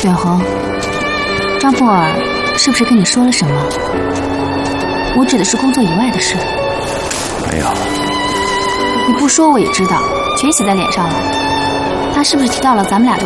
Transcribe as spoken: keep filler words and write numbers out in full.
远红，张布尔是不是跟你说了什么？我指的是工作以外的事。 没有。 你不说我也知道，全写在脸上了。他是不是提到了咱们俩的